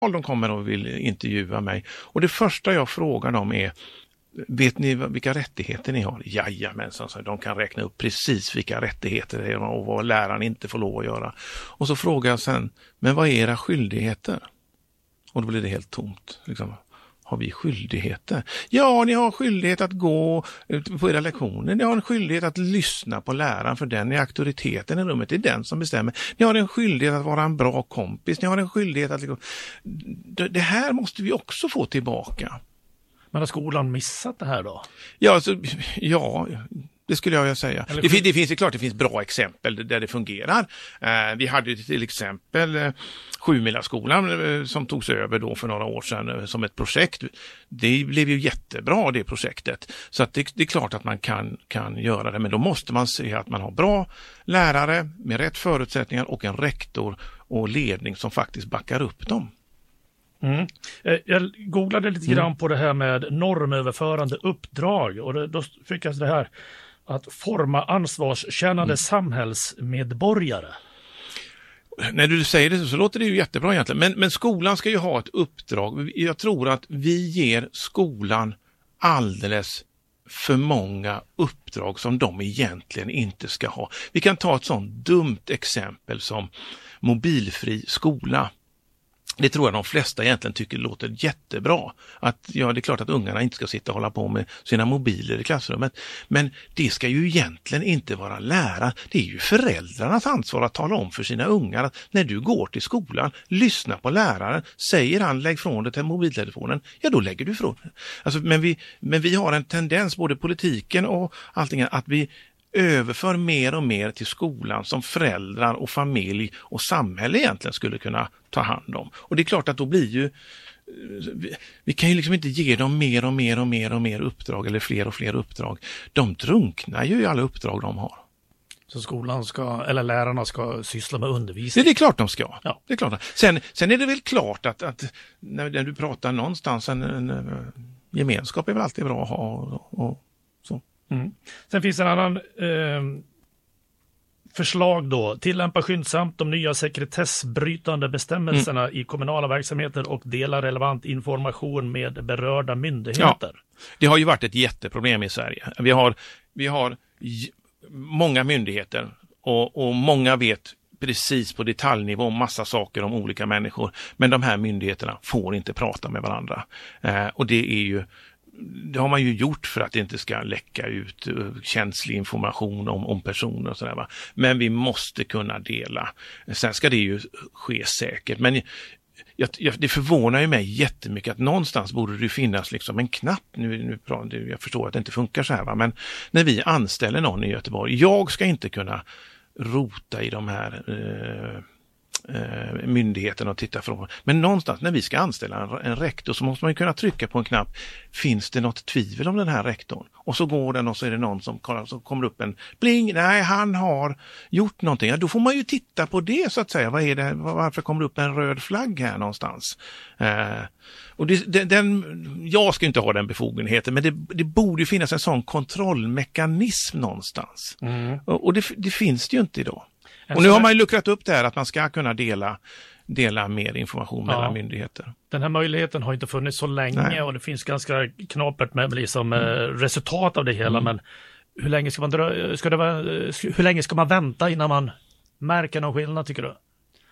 de kommer och vill intervjua mig. Och det första jag frågar dem är: vet ni vilka rättigheter ni har? Jajamensan, så de kan räkna upp precis vilka rättigheter det är och vad läraren inte får lov att göra. Och så frågar jag sen: men vad är era skyldigheter? Och då blir det helt tomt. Liksom, har vi skyldigheter? Ja, ni har skyldighet att gå på era lektioner. Ni har en skyldighet att lyssna på läraren, för den är auktoriteten i rummet. Det är den som bestämmer. Ni har en skyldighet att vara en bra kompis. Ni har en skyldighet att... Det här måste vi också få tillbaka. Men har skolan missat det här då? Ja, alltså, ja, det skulle jag säga. Det finns klart, det finns bra exempel där det fungerar. Vi hade ju till exempel Sjumilaskolan som togs över då för några år sedan som ett projekt. Det blev ju jättebra, det projektet. Så att det är klart att man kan göra det, men då måste man se att man har bra lärare med rätt förutsättningar och en rektor och ledning som faktiskt backar upp dem. Mm. Jag googlade lite grann på det här med normöverförande uppdrag, och då fick jag det här att forma ansvarskännande samhällsmedborgare. När du säger det så låter det ju jättebra egentligen, men skolan ska ju ha ett uppdrag. Jag tror att vi ger skolan alldeles för många uppdrag som de egentligen inte ska ha. Vi kan ta ett sånt dumt exempel som mobilfri skola. Det tror jag de flesta egentligen tycker låter jättebra. Att ja, det är klart att ungarna inte ska sitta och hålla på med sina mobiler i klassrummet. Men det ska ju egentligen inte vara lärare. Det är ju föräldrarnas ansvar att tala om för sina ungar att när du går till skolan, lyssna på läraren. Säger han lägg från dig till mobiltelefonen, ja då lägger du från dig. Alltså, men vi har en tendens, både politiken och allting, att vi överför mer och mer till skolan som föräldrar och familj och samhälle egentligen skulle kunna ta hand om. Och det är klart att då blir ju, vi kan ju liksom inte ge dem mer och mer uppdrag eller fler och fler uppdrag. De drunknar ju i alla uppdrag de har. Så skolan ska, eller lärarna ska syssla med undervisning? Det är klart de ska. Ja. Det är klart. Sen är det väl klart att när du pratar någonstans, en gemenskap är väl alltid bra att ha och så. Mm. Sen finns en annan förslag då. Tillämpa skyndsamt de nya sekretessbrytande bestämmelserna i kommunala verksamheter och dela relevant information med berörda myndigheter. Ja, det har ju varit ett jätteproblem i Sverige. Vi har många myndigheter och många vet precis på detaljnivå massa saker om olika människor. Men de här myndigheterna får inte prata med varandra. Och det har man ju gjort för att det inte ska läcka ut känslig information om personer och sådär, va. Men vi måste kunna dela. Sen ska det ju ske säkert. Men det förvånar ju mig jättemycket att någonstans borde det finnas liksom en knapp. Jag förstår att det inte funkar så här, va. Men när vi anställer någon i Göteborg, jag ska inte kunna rota i de här myndigheten och titta från. Men någonstans när vi ska anställa en rektor så måste man ju kunna trycka på en knapp. Finns det något tvivel om den här rektorn? Och så går den och så är det någon som kommer upp en bling. Nej, han har gjort någonting. Ja, då får man ju titta på det så att säga. Vad är det? Varför kommer det upp en röd flagg här någonstans? Och jag ska inte ha den befogenheten, men det borde ju finnas en sån kontrollmekanism någonstans. Och det finns det ju inte idag. Och nu har man ju luckrat upp det här att man ska kunna dela mer information mellan myndigheter. Den här möjligheten har inte funnits så länge. Nej. Och det finns ganska knapert med liksom, resultat av det hela. Men hur länge ska man vänta innan man märker någon skillnad, tycker du?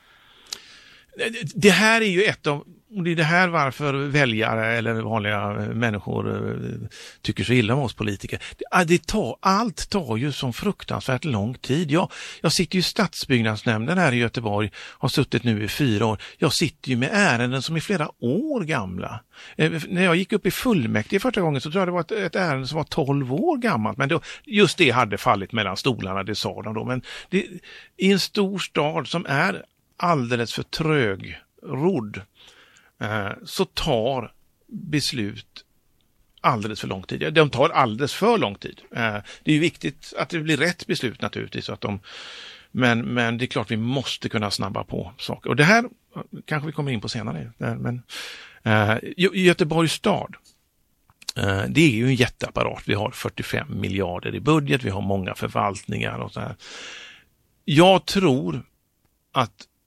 Det här är ju och det är det här varför väljare eller vanliga människor tycker så illa om oss politiker. Allt tar ju som fruktansvärt lång tid. Jag sitter ju i stadsbyggnadsnämnden här i Göteborg, har suttit nu i 4 år. Jag sitter ju med ärenden som är flera år gamla. När jag gick upp i fullmäktige första gången så tror jag det var ett ärende som var 12 år gammalt. Men just det hade fallit mellan stolarna, det sa de då. Men i en stor stad som är alldeles för trögrodd så tar beslut alldeles för lång tid. De tar alldeles för lång tid. Det är ju viktigt att det blir rätt beslut naturligtvis. Så att men det är klart vi måste kunna snabba på saker. Och det här kanske vi kommer in på senare. Men Göteborgs stad, det är ju en jätteapparat. Vi har 45 miljarder i budget. Vi har många förvaltningar och så här. Jag tror att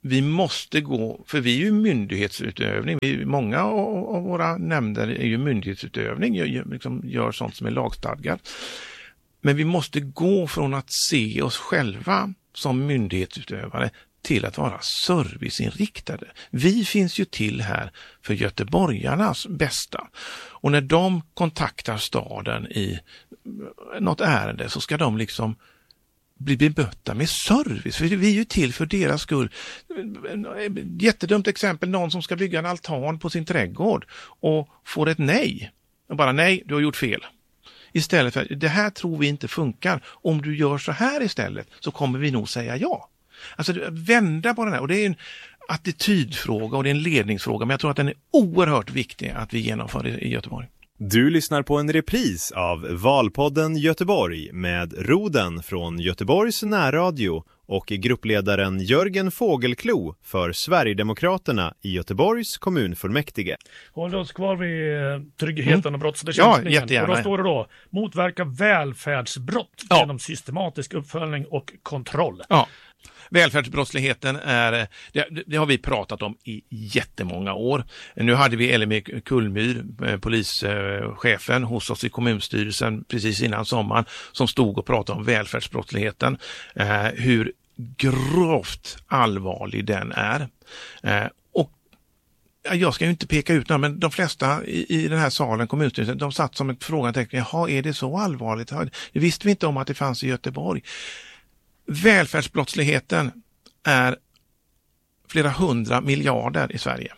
vi måste gå, för vi är ju myndighetsutövning, många av våra nämnder är ju myndighetsutövning, gör sånt som är lagstadgat. Men vi måste gå från att se oss själva som myndighetsutövare till att vara serviceinriktade. Vi finns ju till här för göteborgarnas bästa. Och när de kontaktar staden i något ärende så ska de liksom bli bemötta med service. För vi är ju till för deras skull. Jättedumt exempel, någon som ska bygga en altan på sin trädgård och får ett nej. Och bara nej, du har gjort fel. Istället för det här tror vi inte funkar. Om du gör så här istället så kommer vi nog säga ja. Alltså vända på den här, och det är en attitydfråga och det är en ledningsfråga, men jag tror att den är oerhört viktig att vi genomför det i Göteborg. Du lyssnar på en repris av Valpodden Göteborg med Roden från Göteborgs närradio och gruppledaren Jörgen Fågelklo för Sverigedemokraterna i Göteborgs kommunfullmäktige. Håll oss kvar vid tryggheten och brottsbekämpningen. Ja, jättegärna. Och då står det då, motverka välfärdsbrott genom systematisk uppföljning och kontroll. Ja. Välfärdsbrottsligheten det har vi pratat om i jättemånga år. Nu hade vi Elmir Kullmyr, polischefen hos oss i kommunstyrelsen precis innan sommaren, som stod och pratade om välfärdsbrottsligheten. Hur grovt allvarlig den är. Och jag ska ju inte peka ut någon, men de flesta i den här salen, kommunstyrelsen, de satt som ett frågetecken. Jaha, är det så allvarligt? Det visste vi inte om att det fanns i Göteborg. Välfärdsbrottsligheten är flera 100 miljarder i Sverige.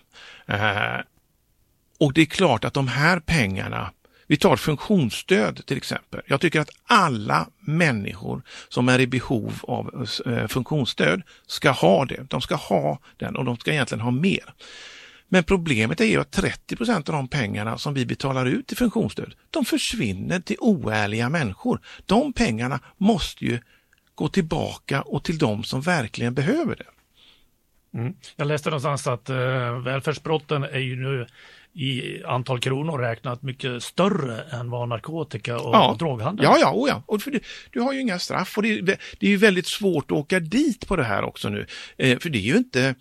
Och det är klart att de här pengarna, vi tar funktionsstöd till exempel. Jag tycker att alla människor som är i behov av funktionsstöd ska ha det. De ska ha den och de ska egentligen ha mer. Men problemet är ju att 30% av de pengarna som vi betalar ut i funktionsstöd, de försvinner till oärliga människor. De pengarna måste ju gå tillbaka och till de som verkligen behöver det. Jag läste någonstans att välfärdsbrotten är ju nu i antal kronor räknat mycket större än vad narkotika och droghandel. Ja. Och för du har ju inga straff och det är ju väldigt svårt att åka dit på det här också nu. För det är ju inte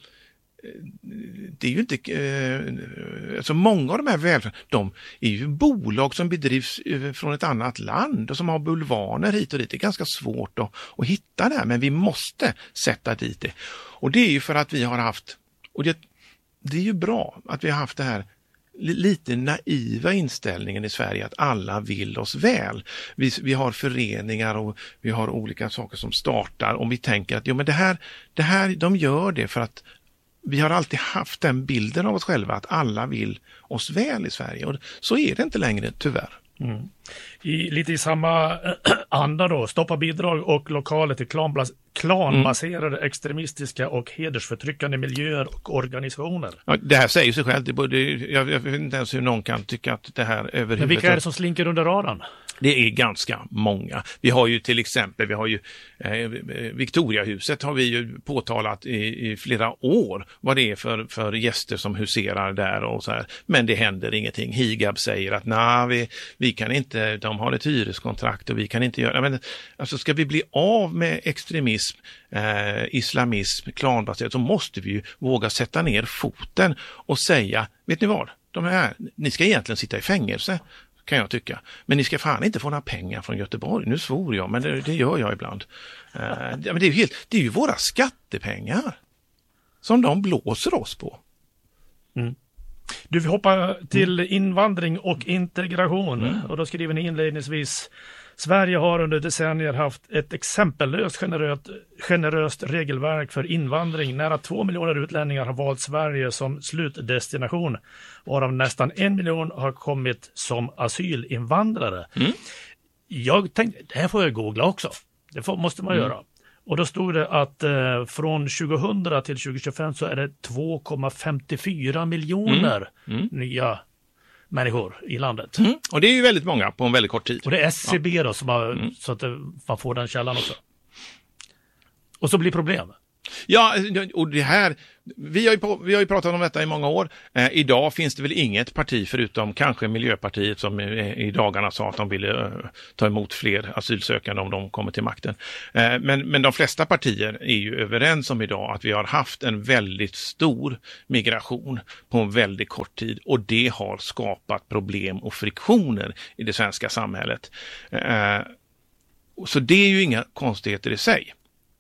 alltså många av de här välfärd, de är ju bolag som bedrivs från ett annat land och som har bulvaner hit och dit. Det är ganska svårt att hitta det här, men vi måste sätta dit det. Och det är ju för att vi har haft, och det är ju bra att vi har haft det här lite naiva inställningen i Sverige att alla vill oss väl. Vi har föreningar och vi har olika saker som startar och vi tänker att men det här de gör det för att vi har alltid haft den bilden av oss själva att alla vill oss väl i Sverige, och så är det inte längre tyvärr. Lite i samma anda då, stoppa bidrag och lokaler till klanbaserade extremistiska och hedersförtryckande miljöer och organisationer. Ja, det här säger sig själv. Jag vet inte ens hur någon kan tycka att det här överhuvudtaget... Men vilka är det som slinker under radarn? Det är ganska många. Vi har ju till exempel, Victoriahuset har vi ju påtalat i flera år vad det är för gäster som huserar där och så här. Men det händer ingenting. Higab säger att vi kan inte, de har ett hyreskontrakt och vi kan inte göra. Men alltså ska vi bli av med extremism, islamism, klanbaserat, så måste vi ju våga sätta ner foten och säga, vet ni vad? Ni ska egentligen sitta i fängelse, kan jag tycka. Men ni ska fan inte få några pengar från Göteborg. Nu svor jag, men det gör jag ibland. Men det är ju våra skattepengar som de blåser oss på. Du vill hoppa till invandring och integration. Och då skriver ni inledningsvis: Sverige har under decennier haft ett exempellöst generöst regelverk för invandring. Nära 2 miljoner utlänningar har valt Sverige som slutdestination, varav nästan 1 miljon har kommit som asylinvandrare. Jag tänkte, det här får jag googla också. Det måste man göra. Och då stod det att från 2000 till 2025 så är det 2,54 miljoner nya människor i landet. Och det är ju väldigt många på en väldigt kort tid. Och det är SCB då som har, så att man får den källan också. Och så blir problem. Ja, och det här, vi har ju pratat om detta i många år. Idag finns det väl inget parti förutom kanske Miljöpartiet som i dagarna sa att de ville ta emot fler asylsökande om de kommer till makten. Men de flesta partier är ju överens om idag att vi har haft en väldigt stor migration på en väldigt kort tid, och det har skapat problem och friktioner i det svenska samhället. Så det är ju inga konstigheter i sig.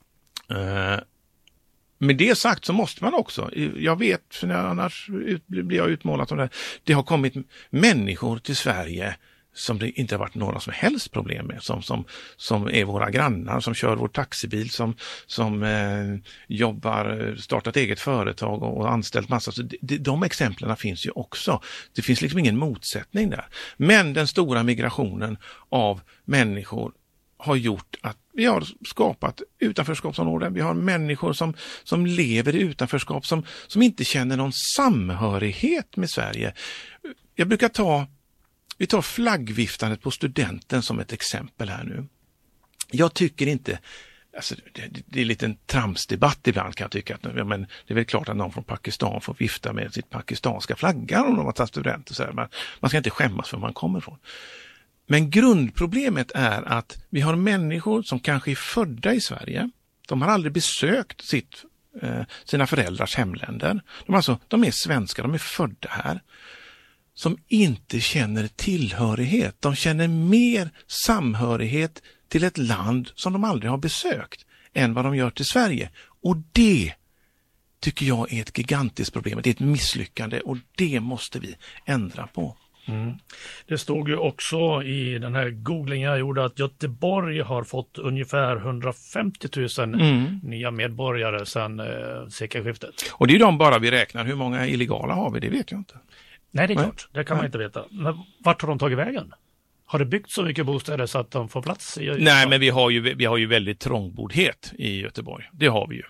Med det sagt så måste man också, jag vet, för annars blir jag utmålat som det har kommit människor till Sverige som det inte har varit några som helst problem med, som är våra grannar, som kör vår taxibil, som jobbar, startat eget företag och anställt massa. Så de exemplen finns ju också. Det finns liksom ingen motsättning där. Men den stora migrationen av människor har gjort att vi har skapat utanförskapsområden. Vi har människor som lever i utanförskap, som inte känner någon samhörighet med Sverige. Jag brukar vi tar flaggviftandet på studenten som ett exempel här nu. Jag tycker inte, alltså det är lite en tramsdebatt ibland, kan jag tycka. Men det är väl klart att någon från Pakistan får vifta med sitt pakistanska flagga om de har tagit studenter. Så här. Man ska inte skämmas för var man kommer ifrån. Men grundproblemet är att vi har människor som kanske är födda i Sverige. De har aldrig besökt sina föräldrars hemländer. De är svenskar, de är födda här. Som inte känner tillhörighet. De känner mer samhörighet till ett land som de aldrig har besökt än vad de gör till Sverige. Och det tycker jag är ett gigantiskt problem. Det är ett misslyckande, och det måste vi ändra på. Mm. Det stod ju också i den här googlingen jag gjorde att Göteborg har fått ungefär 150 000 nya medborgare sedan sekelskiftet. Och det är de bara vi räknar. Hur många illegala har vi? Det vet jag inte. Nej, det är klart. Det kan man inte veta. Men vart har de tagit vägen? Har det byggt så mycket bostäder så att de får plats? Nej, men vi har ju väldigt trångboddhet i Göteborg. Det har vi ju.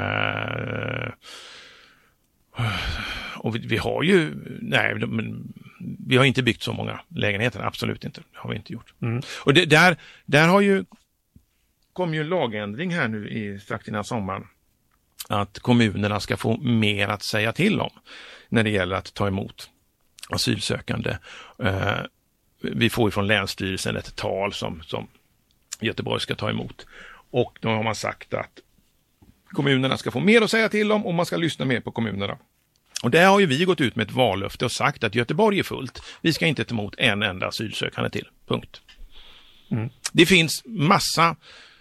Och vi har ju, vi har inte byggt så många lägenheter, absolut inte. Det har vi inte gjort. Och där kom ju en lagändring här nu strax innan sommaren, att kommunerna ska få mer att säga till om när det gäller att ta emot asylsökande. Vi får ju från Länsstyrelsen ett tal som Göteborg ska ta emot. Och då har man sagt att kommunerna ska få mer att säga till om, och man ska lyssna mer på kommunerna. Och där har ju vi gått ut med ett vallöfte och sagt att Göteborg är fullt. Vi ska inte ta emot en enda asylsökande till. Punkt. Det finns massa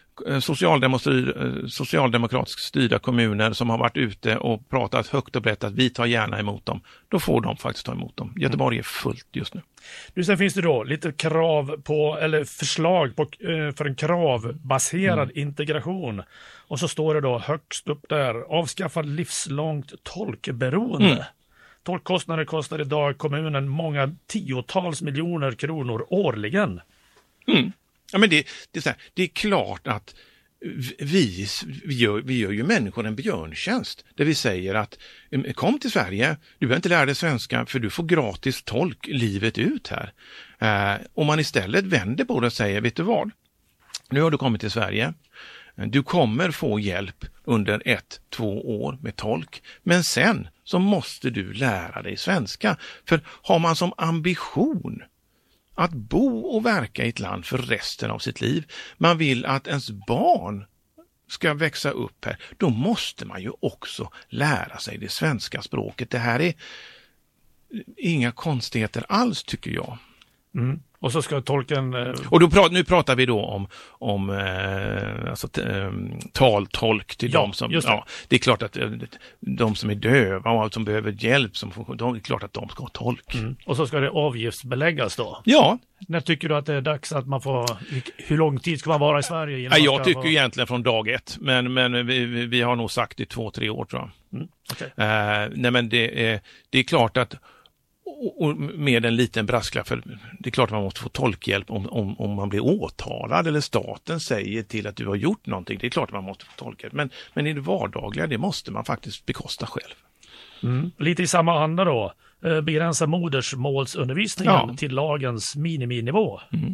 socialdemokratiskt styrda kommuner som har varit ute och pratat högt och brett att vi tar gärna emot dem. Då får de faktiskt ta emot dem. Göteborg är fullt just nu. Sen finns det då lite krav på, eller förslag på, för en kravbaserad integration. Och så står det då högst upp där, avskaffa livslångt tolkberoende. Tolkkostnader kostar idag kommunen många tiotals miljoner kronor årligen. Ja, men det är klart att vi gör ju människor en björntjänst, där vi säger att kom till Sverige, du behöver inte lära dig svenska för du får gratis tolk livet ut här. Om man istället vänder på det och säger, vet du vad? Nu har du kommit till Sverige. Du kommer få hjälp under 1-2 år med tolk, men sen så måste du lära dig svenska. För har man som ambition att bo och verka i ett land för resten av sitt liv, man vill att ens barn ska växa upp här, då måste man ju också lära sig det svenska språket. Det här är inga konstigheter alls, tycker jag. Och så ska tolken... Och nu pratar vi då om taltolk till de som... Ja, det är klart att de som är döva och som behöver hjälp, det är klart att de ska ha tolk. Och så ska det avgiftsbeläggas då? Ja. När tycker du att det är dags att man får... Hur lång tid ska man vara i Sverige? Jag tycker egentligen från dag 1, men vi har nog sagt i 2-3 år, tror jag. Okay. Nej, men det är klart att, och med en liten brasklapp, för det är klart att man måste få tolkhjälp om man blir åtalad eller staten säger till att du har gjort någonting. Det är klart att man måste få tolkhjälp, men i det vardagliga, det måste man faktiskt bekosta själv. Lite i samma anda då, begränsa modersmålsundervisningen till lagens miniminivå.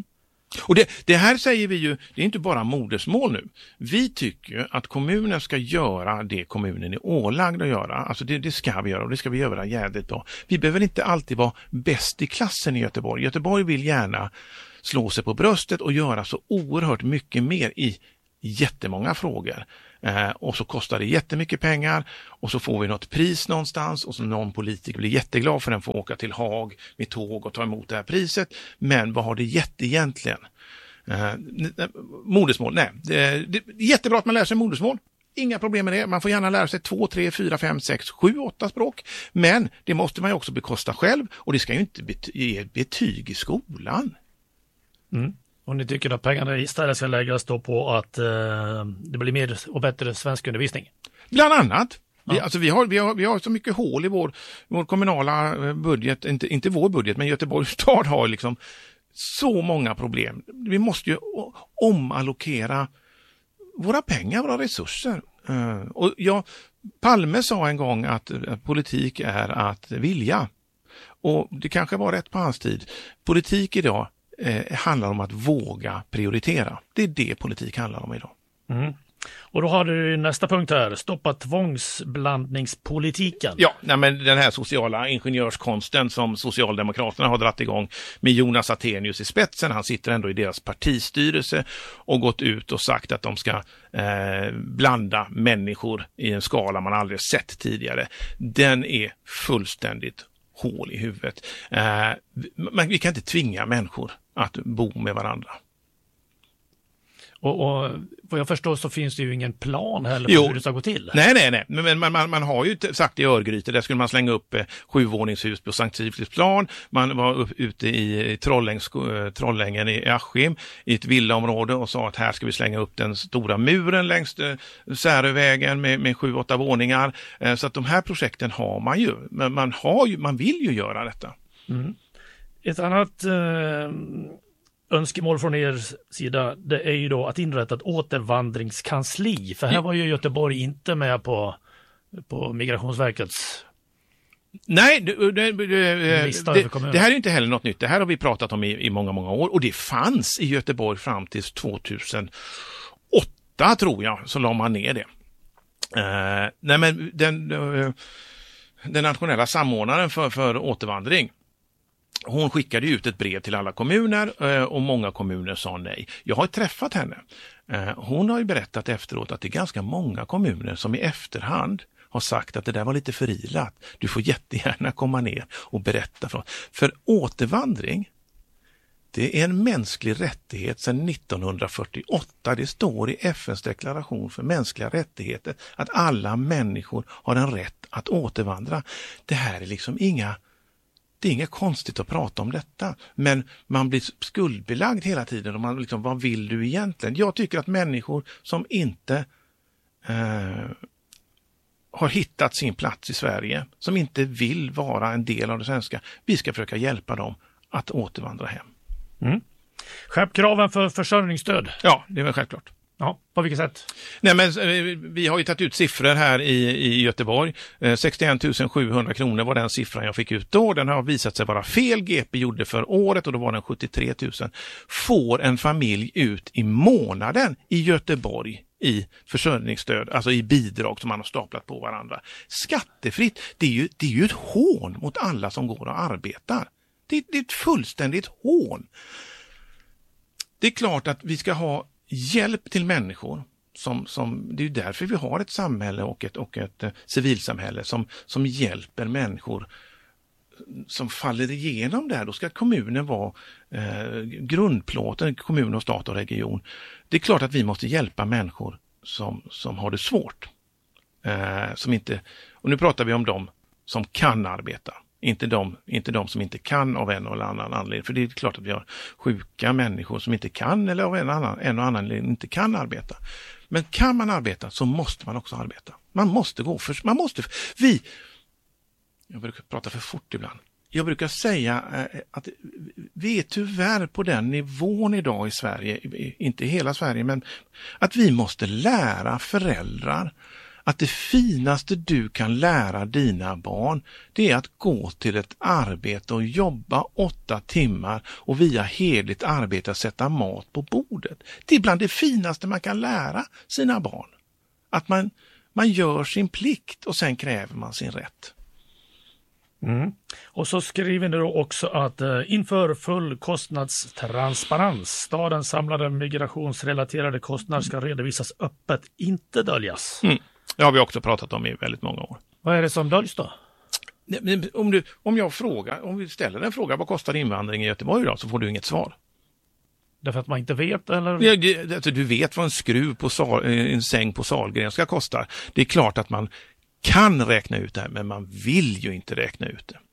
Och det här säger vi ju, det är inte bara modersmål nu. Vi tycker att kommunen ska göra det kommunen är ålagd att göra. Alltså det ska vi göra, och det ska vi göra jävligt bra. Vi behöver inte alltid vara bäst i klassen i Göteborg. Göteborg vill gärna slå sig på bröstet och göra så oerhört mycket mer i jättemånga frågor. Och så kostar det jättemycket pengar, och så får vi något pris någonstans, och så någon politiker blir jätteglad för den får åka till Haag med tåg och ta emot det här priset. Men vad har det gett egentligen? Modersmål, nej. Det är jättebra att man lär sig modersmål. Inga problem med det. Man får gärna lära sig 2, 3, 4, 5, 6, 7, 8 språk. Men det måste man ju också bekosta själv, och det ska ju inte ge betyg i skolan. Mm. Och ni tycker att pengarna istället ska läggas då på att det blir mer och bättre svenskundervisning? Bland annat. Ja. Vi har så mycket hål i vår kommunala budget, inte vår budget, men Göteborgs stad har liksom så många problem. Vi måste ju omallokera våra pengar, våra resurser. Och Palme sa en gång att politik är att vilja. Och det kanske var rätt på hans tid. Politik idag handlar om att våga prioritera. Det är det politik handlar om idag. Mm. Och då har du nästa punkt här, stoppa tvångsblandningspolitiken. Ja, men den här sociala ingenjörskonsten som Socialdemokraterna har dratt igång med Jonas Attenius i spetsen. Han sitter ändå i deras partistyrelse och gått ut och sagt att de ska blanda människor i en skala man aldrig sett tidigare. Den är fullständigt hål i huvudet. Men vi kan inte tvinga människor att bo med varandra. Och vad jag förstår så finns det ju ingen plan heller för hur det ska gå till. Nej. Men man har ju sagt i Örgryte, där skulle man slänga upp 7-våningshus på Sankt Sigfridsplan. Man var ute i Trollängen i Askim i ett villaområde och sa att här ska vi slänga upp den stora muren längs Särövägen med 7-8 våningar. Så att de här projekten har man ju. Men man vill ju göra detta. Mm. Ett annat önskemål från er sida, det är ju då att inrätta ett återvandringskansli. För här var ju Göteborg inte med på Migrationsverkets. Nej, det här är inte heller något nytt. Det här har vi pratat om i många, många år. Och det fanns i Göteborg fram till 2008 tror jag, så la man ner det. Den nationella samordnaren för återvandring, hon skickade ut ett brev till alla kommuner och många kommuner sa nej. Jag har träffat henne. Hon har ju berättat efteråt att det är ganska många kommuner som i efterhand har sagt att det där var lite förilat. Du får jättegärna komma ner och berätta. För återvandring, det är en mänsklig rättighet sedan 1948. Det står i FNs deklaration för mänskliga rättigheter att alla människor har en rätt att återvandra. Det här är liksom det är inget konstigt att prata om detta, men man blir skuldbelagd hela tiden och man liksom, vad vill du egentligen? Jag tycker att människor som inte har hittat sin plats i Sverige, som inte vill vara en del av det svenska, vi ska försöka hjälpa dem att återvandra hem. Mm. Skärp kraven för försörjningsstöd. Ja, det är väl självklart. Ja, på vilket sätt? Nej, men vi har ju tagit ut siffror här i Göteborg. 61 700 kronor var den siffran jag fick ut då. Den har visat sig vara fel. GP gjorde för året och då var den 73 000. Får en familj ut i månaden i Göteborg i försörjningsstöd, alltså i bidrag som man har staplat på varandra. Skattefritt, det är ju ett hån mot alla som går och arbetar. Det är ett fullständigt hån. Det är klart att vi ska ha hjälp till människor som det är därför vi har ett samhälle och ett civilsamhälle som hjälper människor som faller igenom där. Då ska kommunen vara grundplåten, kommun och stat och region. Det är klart att vi måste hjälpa människor som har det svårt. Som inte, och nu pratar vi om dem som kan arbeta. Inte de som inte kan av en eller annan anledning. För det är klart att vi har sjuka människor som inte kan eller av en och annan anledning inte kan arbeta. Men kan man arbeta så måste man också arbeta. Man måste gå för... Jag brukar prata för fort ibland. Jag brukar säga att vi är tyvärr på den nivån idag i Sverige, inte i hela Sverige, men att vi måste lära föräldrar att det finaste du kan lära dina barn, det är att gå till ett arbete och jobba 8 timmar och via hederligt arbete sätta mat på bordet. Det är bland det finaste man kan lära sina barn. Att man gör sin plikt och sen kräver man sin rätt. Mm. Och så skriver ni då också att inför full kostnadstransparens, stadens samlade migrationsrelaterade kostnader ska redovisas öppet, inte döljas. Det har vi också pratat om i väldigt många år. Vad är det som döljs då? Om vi ställer en fråga, vad kostar invandring i Göteborg idag, så får du inget svar. Därför att man inte vet, eller? Du vet vad en skruv på en säng på Sahlgren ska kosta. Det är klart att man kan räkna ut det här, men man vill ju inte räkna ut det.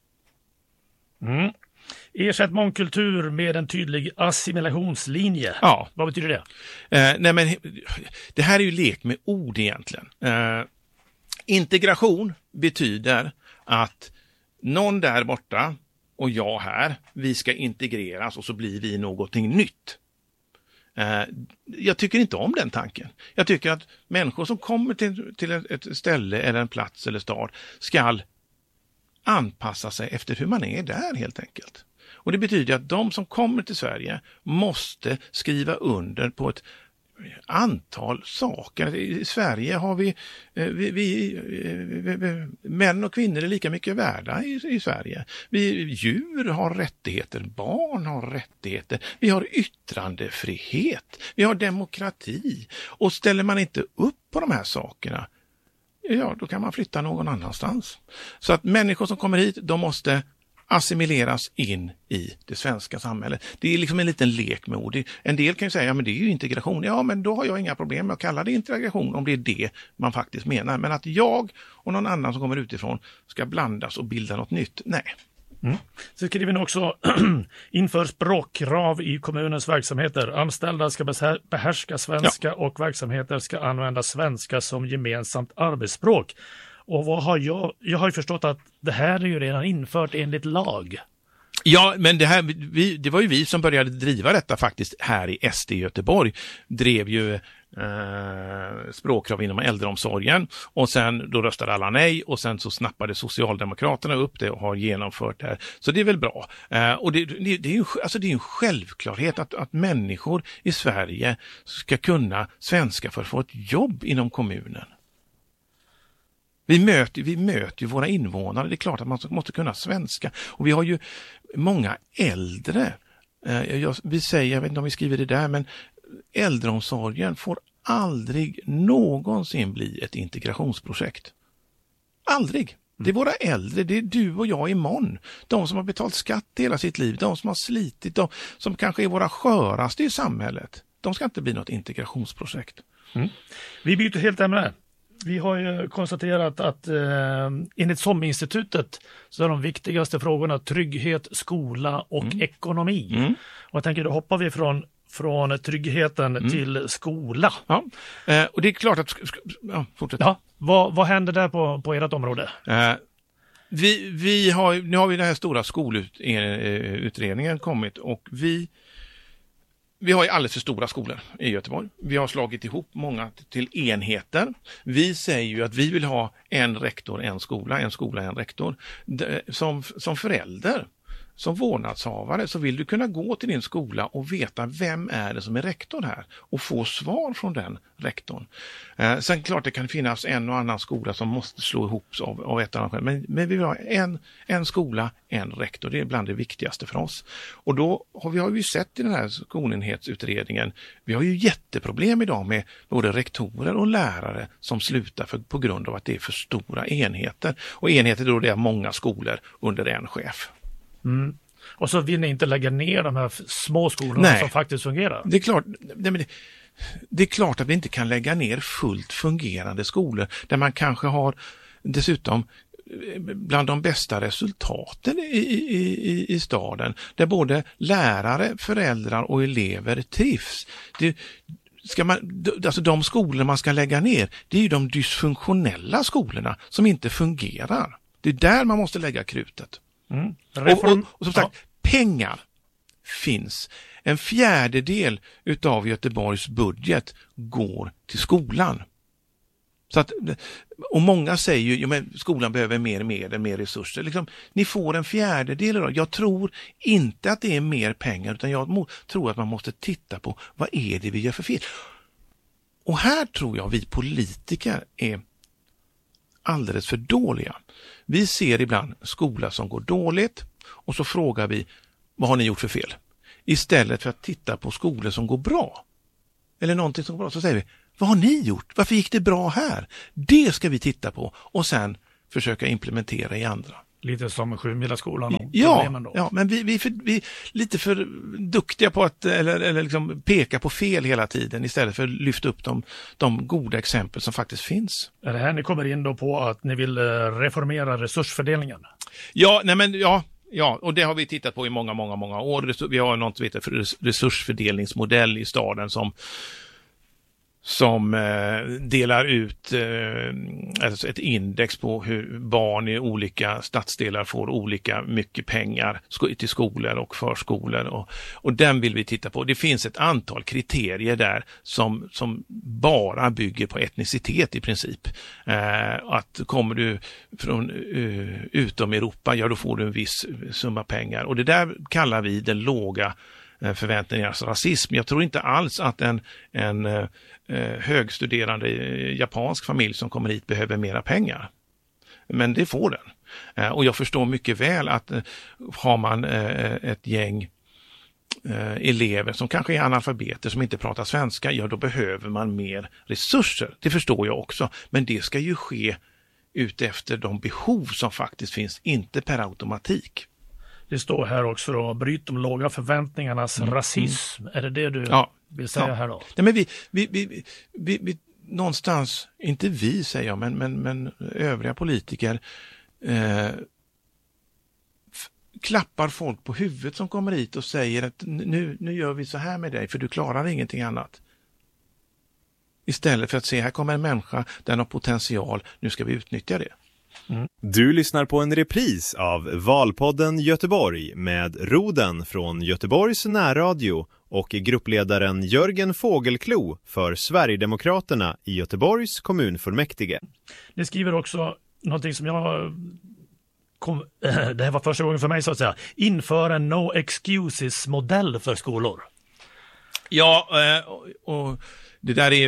Ersätt mångkultur med en tydlig assimilationslinje. Ja. Vad betyder det? Det här är ju lek med ord egentligen. Integration betyder att någon där borta och jag här, vi ska integreras och så blir vi någonting nytt. Jag tycker inte om den tanken. Jag tycker att människor som kommer till ett ställe eller en plats eller stad ska anpassa sig efter hur man är där helt enkelt. Och det betyder att de som kommer till Sverige måste skriva under på ett antal saker. I Sverige har vi män och kvinnor är lika mycket värda i Sverige. Djur har rättigheter, barn har rättigheter, vi har yttrandefrihet, vi har demokrati. Och ställer man inte upp på de här sakerna, ja, då kan man flytta någon annanstans. Så att människor som kommer hit, de måste assimileras in i det svenska samhället. Det är liksom en liten lek med ord. En del kan ju säga, ja men det är ju integration. Ja, men då har jag inga problem med att kalla det integration om det är det man faktiskt menar. Men att jag och någon annan som kommer utifrån ska blandas och bilda något nytt, nej. Så skriver vi också inför språkkrav i kommunens verksamheter. Anställda ska behärska svenska och verksamheter ska använda svenska som gemensamt arbetsspråk. Och vad har jag har ju förstått att det här är ju redan infört enligt lag. Ja, men det var ju vi som började driva detta faktiskt här i SD i Göteborg. Drev ju språkkrav inom äldreomsorgen och sen då röstade alla nej och sen så snappade Socialdemokraterna upp det och har genomfört det här. Så det är väl bra. Och det är ju en självklarhet att människor i Sverige ska kunna svenska för att få ett jobb inom kommunen. Vi möter ju våra invånare, det är klart att man måste kunna svenska. Och vi har ju många äldre, vi säger, jag vet inte om vi skriver det där, men äldreomsorgen får aldrig någonsin bli ett integrationsprojekt. Aldrig. Det är våra äldre, det är du och jag imorgon. De som har betalt skatt hela sitt liv, de som har slitit, de som kanske är våra sköraste i samhället. De ska inte bli något integrationsprojekt. Vi byter helt ämne. Vi har ju konstaterat att enligt SOM-institutet så är de viktigaste frågorna trygghet, skola och ekonomi. Och jag tänker då hoppar vi från tryggheten till skola. Ja, och det är klart att... Ja, fortsätt. Ja, vad händer där på ert område? Nu har vi den här stora skolutredningen kommit och vi har ju alldeles för stora skolor i Göteborg. Vi har slagit ihop många till enheter. Vi säger ju att vi vill ha en rektor, en skola, en rektor. Som förälder, som vårdnadshavare så vill du kunna gå till din skola och veta vem är det som är rektor här och få svar från den rektorn. Sen klart det kan finnas en och annan skola som måste slå ihop av ett annat skäl. Men vi vill ha en skola, en rektor. Det är bland det viktigaste för oss. Och då vi har ju sett i den här skolenhetsutredningen, vi har ju jätteproblem idag med både rektorer och lärare som slutar på grund av att det är för stora enheter. Och enheter då det är många skolor under en chef. Och så vill ni inte lägga ner de här små skolorna som faktiskt fungerar? Det är klart att vi inte kan lägga ner fullt fungerande skolor där man kanske har dessutom bland de bästa resultaten i staden, där både lärare, föräldrar och elever trivs. Alltså de skolor man ska lägga ner, det är ju de dysfunktionella skolorna som inte fungerar. Det är där man måste lägga krutet. Och som sagt, pengar finns. 1/4 utav Göteborgs budget går till skolan. Så att, och många säger ju, ja, men skolan behöver mer resurser. Liksom, ni får en fjärdedel idag. Jag tror inte att det är mer pengar, utan jag tror att man måste titta på vad är det vi gör för fel. Och här tror jag vi politiker är alldeles för dåliga. Vi ser ibland skola som går dåligt och så frågar vi, vad har ni gjort för fel? Istället för att titta på skolor som går bra. Eller någonting som går bra, så säger vi, vad har ni gjort? Varför gick det bra här? Det ska vi titta på och sen försöka implementera i andra. Lite som Sjumilaskolan och problemen då. Ja, men vi är lite för duktiga på att eller liksom peka på fel hela tiden istället för att lyfta upp de goda exempel som faktiskt finns. Är det här ni kommer in då på att ni vill reformera resursfördelningen? Ja, och det har vi tittat på i många år. Vi har något för resursfördelningsmodell i staden som delar ut alltså ett index på hur barn i olika stadsdelar får olika mycket pengar till skolor och förskolor. Och den vill vi titta på. Det finns ett antal kriterier där som bara bygger på etnicitet i princip. Att kommer du från utom Europa, ja då får du en viss summa pengar. Och det där kallar vi den låga förväntningarnas rasism. Jag tror inte alls att en högstuderande japansk familj som kommer hit behöver mera pengar. Men det får den. Och jag förstår mycket väl att har man ett gäng elever som kanske är analfabeter som inte pratar svenska, ja då behöver man mer resurser. Det förstår jag också. Men det ska ju ske utefter de behov som faktiskt finns, inte per automatik. Det står här också då, bryt de låga förväntningarnas rasism. Är det du vill säga här då? Nej, men vi någonstans, inte vi säger jag, men övriga politiker klappar folk på huvudet som kommer hit och säger att nu gör vi så här med dig för du klarar ingenting annat. Istället för att se, här kommer en människa, den har potential, nu ska vi utnyttja det. Du lyssnar på en repris av Valpodden Göteborg med Roden från Göteborgs närradio och gruppledaren Jörgen Fågelklo för Sverigedemokraterna i Göteborgs kommunfullmäktige. Ni skriver också någonting som det här var första gången för mig så att säga, inför en no excuses-modell för skolor. Ja, och det där är ju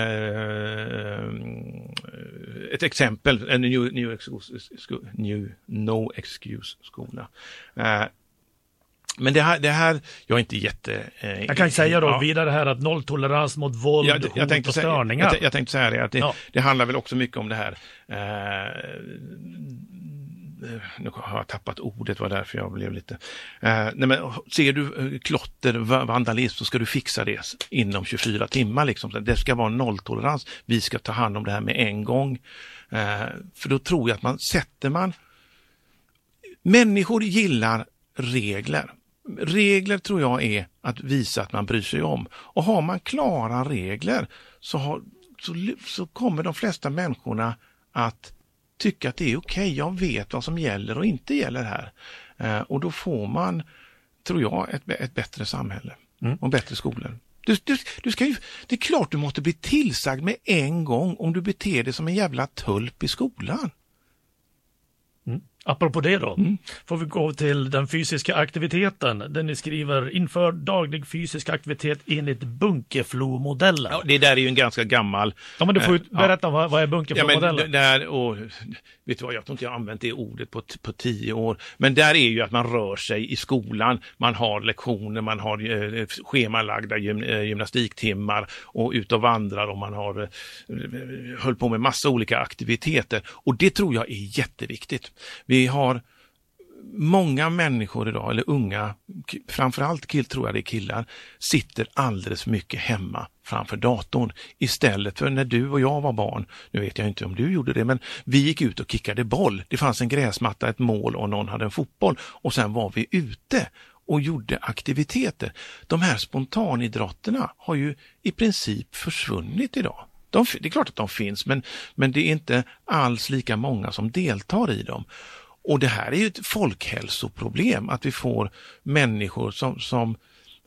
ett exempel, en new no excuse skola. Men det här, jag är inte jag kan säga då vidare här att nolltolerans mot våld, hot och störningar. Jag tänkte säga det, att det handlar väl också mycket om det här. Nu har jag tappat ordet, var därför jag blev lite... ser du klotter, vandalism, så ska du fixa det inom 24 timmar. Liksom. Det ska vara nolltolerans. Vi ska ta hand om det här med en gång. För då tror jag att människor gillar regler. Regler tror jag är att visa att man bryr sig om. Och har man klara regler så kommer de flesta människorna att tycka att det är okej, jag vet vad som gäller och inte gäller här. Och då får man, tror jag, ett bättre samhälle och bättre skolor. Du ska ju, det är klart du måste bli tillsagd med en gång om du beter dig som en jävla tulp i skolan. Apropå det då, får vi gå till den fysiska aktiviteten. Där ni skriver, inför daglig fysisk aktivitet enligt Bunkeflo-modellen. Ja, det där är ju en ganska gammal... Ja, men du får ju berätta vad är Bunkeflo-modellen? Vet du vad, jag tror inte jag har använt det ordet på 10 år. Men där är ju att man rör sig i skolan. Man har lektioner, man har schemalagda gymnastiktimmar och ut och vandrar och man har höll på med massa olika aktiviteter. Och det tror jag är jätteviktigt. Vi har många människor idag, eller unga, framförallt tror jag det är killar, sitter alldeles mycket hemma framför datorn istället för när du och jag var barn. Nu vet jag inte om du gjorde det, men vi gick ut och kickade boll. Det fanns en gräsmatta, ett mål och någon hade en fotboll och sen var vi ute och gjorde aktiviteter. De här spontanidrotterna har ju i princip försvunnit idag. Det är klart att de finns, men det är inte alls lika många som deltar i dem. Och det här är ju ett folkhälsoproblem, att vi får människor som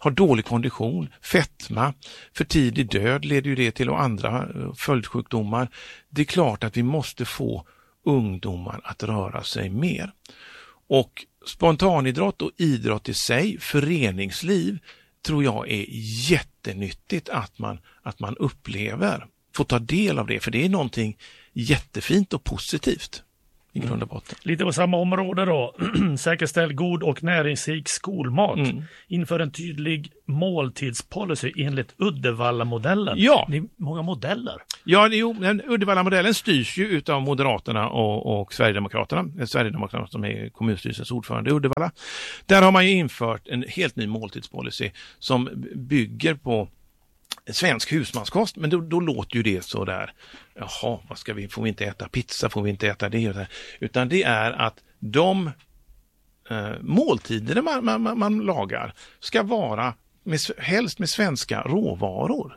har dålig kondition, fetma, för tidig död leder ju det till och andra följdsjukdomar. Det är klart att vi måste få ungdomar att röra sig mer. Och spontanidrott och idrott i sig, föreningsliv, tror jag är jättenyttigt att man upplever. Får ta del av det, för det är någonting jättefint och positivt i grund och botten. Lite på samma område då. Säkerställ god och näringsrik skolmat. Inför en tydlig måltidspolicy enligt Uddevalla-modellen. Ja. Det är många modeller. Ja, Uddevalla-modellen styrs ju utav Moderaterna och Sverigedemokraterna. Sverigedemokraterna som är kommunstyrelsens ordförande i Uddevalla. Där har man ju infört en helt ny måltidspolicy som bygger på svensk husmanskost, men då låter ju det så där, jaha, får vi inte äta pizza, får vi inte äta det, utan det är att de måltider man lagar ska vara helst med svenska råvaror.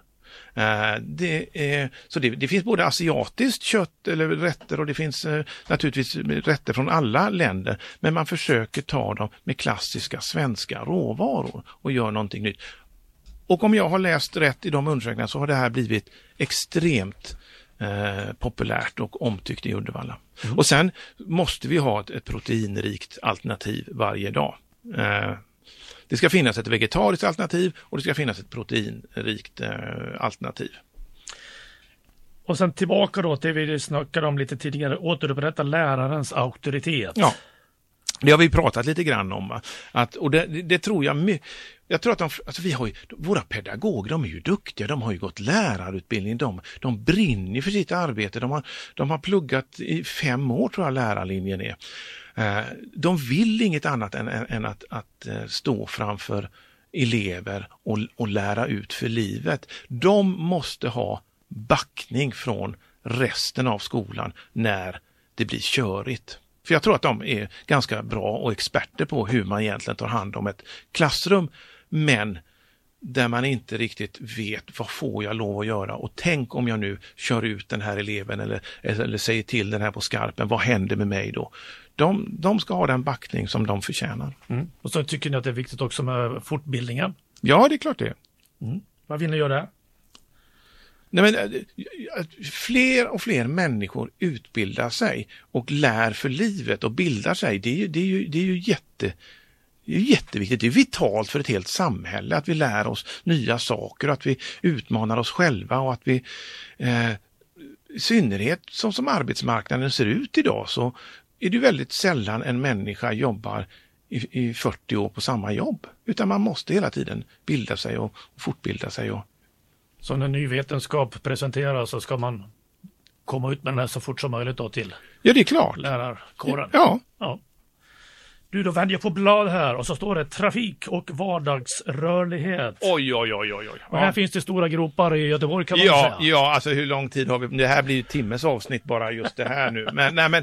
Det finns både asiatiskt kött eller rätter och det finns naturligtvis rätter från alla länder, men man försöker ta dem med klassiska svenska råvaror och gör någonting nytt. Och om jag har läst rätt i de undersökningarna så har det här blivit extremt populärt och omtyckt i Uddevalla. Och sen måste vi ha ett proteinrikt alternativ varje dag. Det ska finnas ett vegetariskt alternativ och det ska finnas ett proteinrikt alternativ. Och sen tillbaka då till det vi snackade om lite tidigare, återupprätta lärarens auktoritet. Ja. Det har vi pratat lite grann om. Och det tror jag jag tror att vi har ju, våra pedagoger, de är ju duktiga, de har ju gått lärarutbildning, de brinner för sitt arbete, de har pluggat i 5 år tror jag lärarlinjen är. De vill inget annat än att stå framför elever och lära ut för livet. De måste ha backning från resten av skolan när det blir körigt. För jag tror att de är ganska bra och experter på hur man egentligen tar hand om ett klassrum, men där man inte riktigt vet vad får jag lov att göra, och tänk om jag nu kör ut den här eleven eller säger till den här på skarpen, vad händer med mig då? De ska ha den backning som de förtjänar. Och så tycker ni att det är viktigt också med fortbildningen? Ja, det är klart det. Vad vill ni göra? Nej, men fler och fler människor utbildar sig och lär för livet och bildar sig. Det är ju jätteviktigt. Det är vitalt för ett helt samhälle att vi lär oss nya saker, att vi utmanar oss själva och att vi i synnerhet som arbetsmarknaden ser ut idag så är det väldigt sällan en människa jobbar i 40 år på samma jobb, utan man måste hela tiden bilda sig och fortbilda sig. Så när ny vetenskap presenteras så ska man komma ut med den här så fort som möjligt då till ja, det är klart. Lärarkåren. Ja. Du, då vänder jag på blad här och så står det trafik och vardagsrörlighet. Oj. Och här finns det stora gropar i Göteborg kan man säga. Ja, alltså hur lång tid har vi? Det här blir ju timmes avsnitt bara just det här nu. Men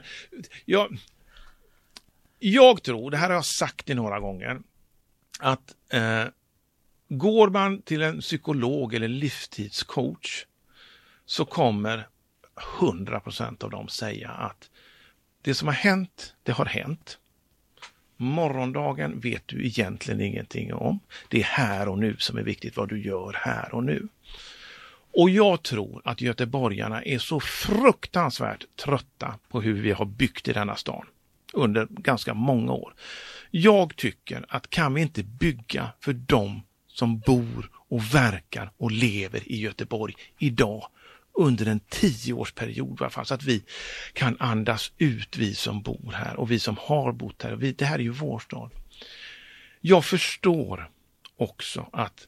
jag tror, det här har jag sagt i några gånger, att går man till en psykolog eller livstidscoach så kommer 100% av dem säga att det som har hänt, det har hänt. Morgondagen vet du egentligen ingenting om. Det är här och nu som är viktigt, vad du gör här och nu. Och jag tror att göteborgarna är så fruktansvärt trötta på hur vi har byggt i denna stan under ganska många år. Jag tycker att kan vi inte bygga för dem som bor och verkar och lever i Göteborg idag under en 10-årsperiod i alla fall, så att vi kan andas ut, vi som bor här och vi som har bott här. Det här är ju vår stad. Jag förstår också att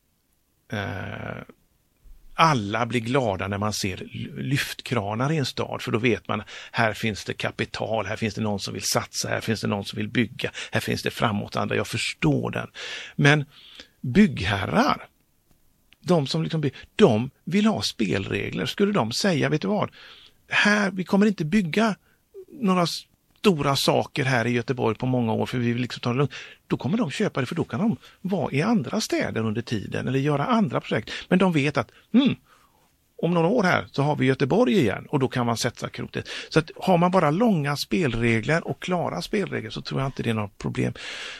alla blir glada när man ser lyftkranar i en stad, för då vet man här finns det kapital, här finns det någon som vill satsa, här finns det någon som vill bygga, här finns det framåtanda. Jag förstår den. Men byggherrar, de som liksom de vill ha spelregler. Skulle de säga, vet du vad? Här, vi kommer inte bygga några stora saker här i Göteborg på många år för vi vill liksom ta det lugnt. Då kommer de köpa det, för då kan de vara i andra städer under tiden eller göra andra projekt. Men de vet att om några år här så har vi Göteborg igen och då kan man sätta krotet. Så att har man bara långa spelregler och klara spelregler så tror jag inte det är något problem.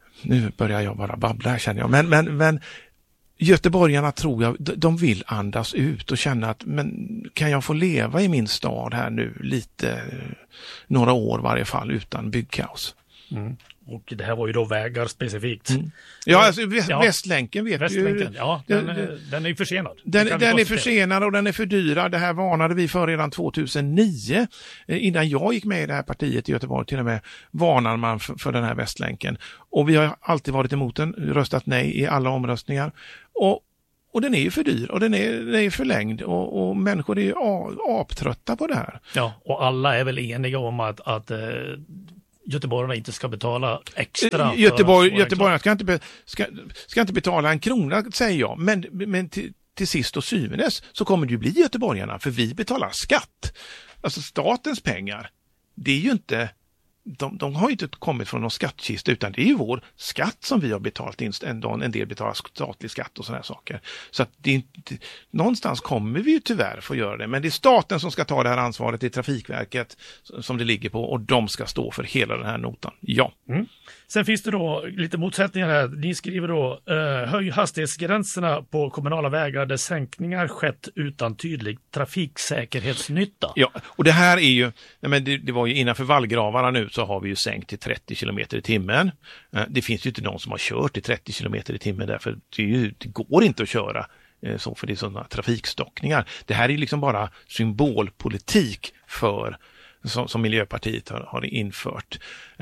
Nu börjar jag bara babbla, känner jag. Men göteborgarna, tror jag, de vill andas ut och känna att men kan jag få leva i min stad här nu lite, några år i varje fall, utan byggkaos. Mm. Och det här var ju då vägar specifikt. Mm. Ja, alltså Västlänken vet Västlänken, ju. Ja, den är ju försenad. Den är försenad och den är fördyrad. Det här varnade vi för redan 2009. Innan jag gick med i det här partiet i Göteborg till och med varnar man för den här Västlänken. Och vi har alltid varit emot den, röstat nej i alla omröstningar. Och den är ju för dyr och den är förlängd och människor är ju aptrötta på det här. Ja, och alla är väl eniga om att göteborgarna inte ska betala extra. Göteborgarna ska inte betala en krona, säger jag. Men till sist och syvende så kommer det ju bli göteborgarna, för vi betalar skatt. Alltså statens pengar, det är ju inte... De har ju inte kommit från någon skattkista, utan det är ju vår skatt som vi har betalat in. En del betalar statlig skatt och sådana här saker. Så att det är inte, någonstans kommer vi ju tyvärr få göra det. Men det är staten som ska ta det här ansvaret, det är Trafikverket som det ligger på, och de ska stå för hela den här notan. Ja. Mm. Sen finns det då lite motsättningar här. Ni skriver då höj hastighetsgränserna på kommunala vägar där sänkningar skett utan tydlig trafiksäkerhetsnytta. Ja, och det här är ju, det var ju innanför vallgravarna nu, så har vi ju sänkt till 30 km i timmen. Det finns ju inte någon som har kört i 30 km i timmen, därför det går inte att köra så, för det är sådana trafikstockningar. Det här är liksom bara symbolpolitik som Miljöpartiet har infört.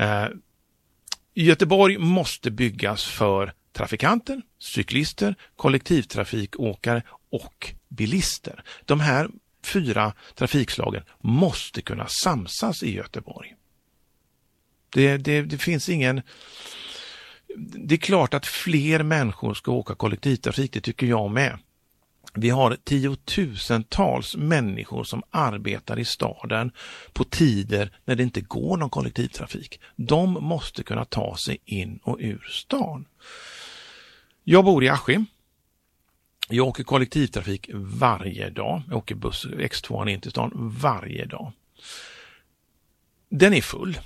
Göteborg måste byggas för trafikanter, cyklister, kollektivtrafikåkare och bilister. De här 4 trafikslagen måste kunna samsas i Göteborg. Det finns ingen... Det är klart att fler människor ska åka kollektivtrafik, det tycker jag med. Vi har 10-tusentals människor som arbetar i staden på tider när det inte går någon kollektivtrafik. De måste kunna ta sig in och ur stan. Jag bor i Askim. Jag åker kollektivtrafik varje dag. Jag åker buss X2 in till stan varje dag. Den är full.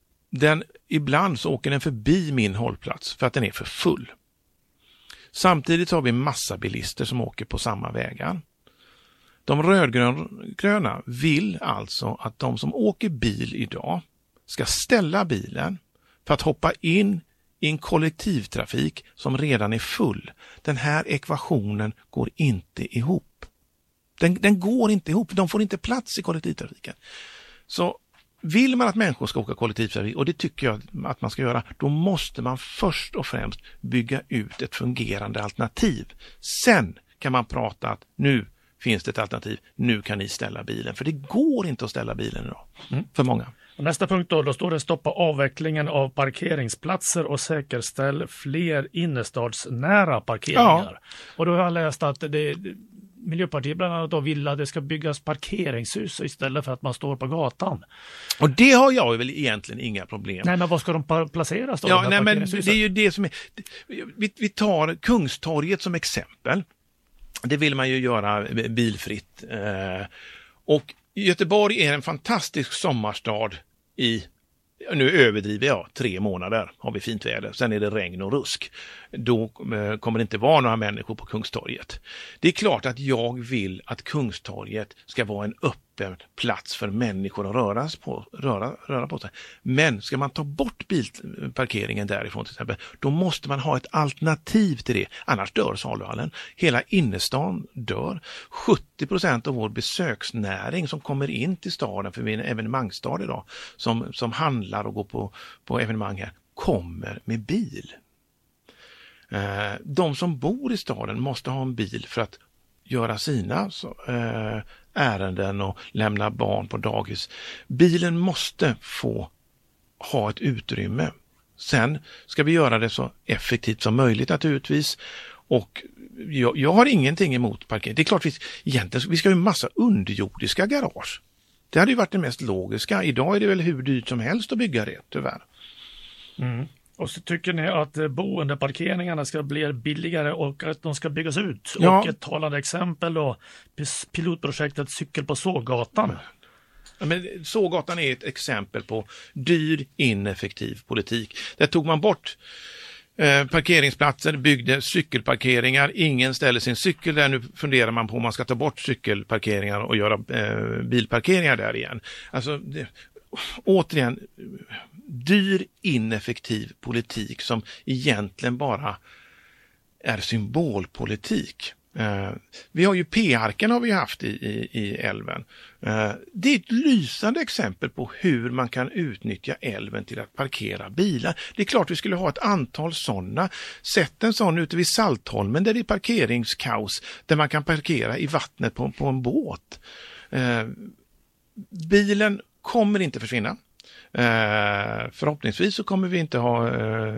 Ibland så åker den förbi min hållplats för att den är för full. Samtidigt har vi massa bilister som åker på samma vägar. De rödgröna vill alltså att de som åker bil idag ska ställa bilen för att hoppa in i en kollektivtrafik som redan är full. Den här ekvationen går inte ihop. Den går inte ihop, de får inte plats i kollektivtrafiken. Så vill man att människor ska åka kollektivtrafik, och det tycker jag att man ska göra, då måste man först och främst bygga ut ett fungerande alternativ. Sen kan man prata att nu finns det ett alternativ, nu kan ni ställa bilen. För det går inte att ställa bilen idag, för många. Och nästa punkt då står det stoppa avvecklingen av parkeringsplatser och säkerställ fler innerstadsnära parkeringar. Ja. Och då har jag läst att Miljöpartiet bland annat då vill att det ska byggas parkeringshus istället för att man står på gatan. Och det har jag väl egentligen inga problem. Nej, men var ska de placeras då? Ja, nej, men det är ju det som är... Vi tar Kungstorget som exempel. Det vill man ju göra bilfritt. Och Göteborg är en fantastisk sommarstad nu överdriver jag, 3 månader har vi fint väder. Sen är det regn och rusk. Då kommer det inte vara några människor på Kungstorget. Det är klart att jag vill att Kungstorget ska vara en öppen plats för människor att röra på sig. Men ska man ta bort bilparkeringen därifrån till exempel, då måste man ha ett alternativ till det. Annars dör saluhallen. Hela innerstan dör. 70% av vår besöksnäring som kommer in till staden, för vi är en evenemangstad idag, som handlar och går på evenemang här, kommer med bil. De som bor i staden måste ha en bil för att göra sina ärenden och lämna barn på dagis. Bilen måste få ha ett utrymme. Sen ska vi göra det så effektivt som möjligt naturligtvis. Och jag har ingenting emot parkering. Det är klart vi ska ha en massa underjordiska garage. Det hade ju varit det mest logiska. Idag är det väl hur dyrt som helst att bygga det, tyvärr. Mm. Och så tycker ni att boendeparkeringarna ska bli billigare och att de ska byggas ut. Ja. Och ett talande exempel då, pilotprojektet Cykel på Sågatan. Ja, men Sågatan är ett exempel på dyr, ineffektiv politik. Där tog man bort parkeringsplatser, byggde cykelparkeringar, ingen ställer sin cykel där. Nu funderar man på om man ska ta bort cykelparkeringar och göra bilparkeringar där igen. Alltså, återigen, dyr, ineffektiv politik som egentligen bara är symbolpolitik. Vi har ju P-arken har vi haft i älven. Det är ett lysande exempel på hur man kan utnyttja älven till att parkera bilar. Det är klart vi skulle ha ett antal sådana. Sätt en sån ute vid Saltholmen där det är parkeringskaos, där man kan parkera i vattnet på en båt. Bilen kommer inte försvinna. Förhoppningsvis så kommer vi inte ha